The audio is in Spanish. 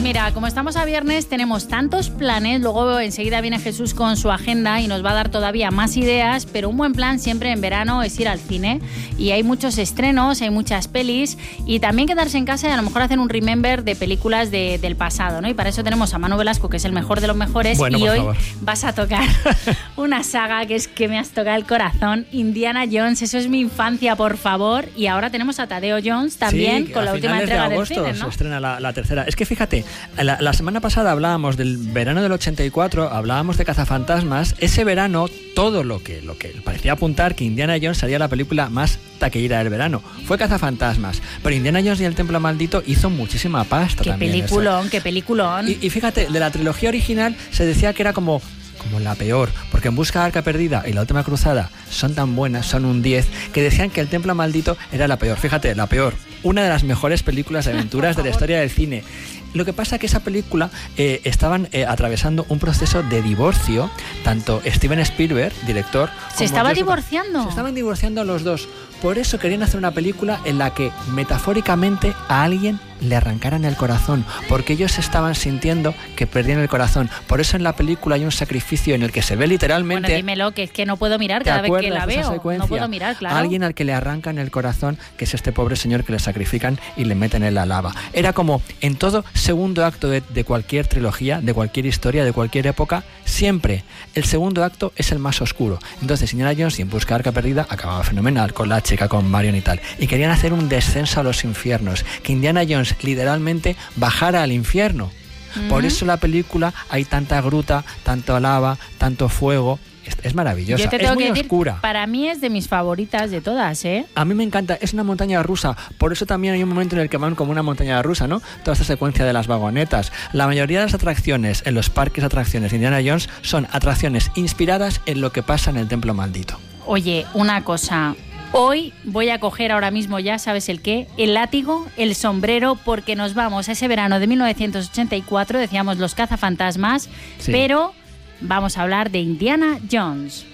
mira, como estamos a viernes, tenemos tantos planes, luego enseguida viene Jesús con su agenda y nos va a dar todavía más ideas, pero un buen plan siempre en verano es ir al cine y hay muchos estrenos, hay muchas pelis y también quedarse en casa y a lo mejor hacer un remember de películas del pasado, ¿no? Y para eso tenemos a Manu Velasco, que es el mejor de los mejores, bueno, y hoy vas a tocar una saga que es que me has tocado el corazón, Indiana Jones, eso es mi infancia, por favor, y ahora tenemos a Tadeo Jones también, sí, con la última entrega del cine, ¿no? Se estrena la tercera. Es que fíjate, la semana pasada hablábamos del verano del 84, hablábamos de Cazafantasmas. Ese verano, todo lo que parecía apuntar que Indiana Jones sería la película más taquillera del verano fue Cazafantasmas. Pero Indiana Jones y el Templo Maldito hizo muchísima pasta también. Qué peliculón. Y fíjate, de la trilogía original se decía que era como la peor, porque En busca del Arca Perdida y La Última Cruzada son tan buenas, son un 10, que decían que El Templo Maldito era la peor. Fíjate, la peor. Una de las mejores películas de aventuras de la historia del cine. Lo que pasa es que esa película estaban atravesando un proceso de divorcio, tanto Steven Spielberg, director... ¿Se estaban divorciando? Se estaban divorciando los dos. Por eso querían hacer una película en la que metafóricamente a alguien le arrancaran el corazón, porque ellos estaban sintiendo que perdían el corazón. Por eso en la película hay un sacrificio en el que se ve literalmente... Bueno, dímelo, que es que no puedo mirar cada vez que la veo. No puedo mirar, claro. A alguien al que le arrancan el corazón, que es este pobre señor que le sacrifican y le meten en la lava. Era como en todo segundo acto de cualquier trilogía, de cualquier historia, de cualquier época, siempre el segundo acto es el más oscuro. Entonces Indiana Jones y En busca del Arca Perdida acababa fenomenal con la chica, con Marion y tal. Y querían hacer un descenso a los infiernos, que Indiana Jones literalmente bajara al infierno. Por eso en la película hay tanta gruta, tanto lava, tanto fuego. Es maravillosa, es muy oscura. Para mí es de mis favoritas de todas, ¿eh? A mí me encanta, es una montaña rusa. Por eso también hay un momento en el que van como una montaña rusa, ¿no? Toda esta secuencia de las vagonetas. La mayoría de las atracciones en los parques de atracciones de Indiana Jones son atracciones inspiradas en lo que pasa en el Templo Maldito. Oye, una cosa... Hoy voy a coger ahora mismo ya, ¿sabes el qué? El látigo, el sombrero, porque nos vamos a ese verano de 1984, decíamos Los Cazafantasmas, sí. Pero vamos a hablar de Indiana Jones.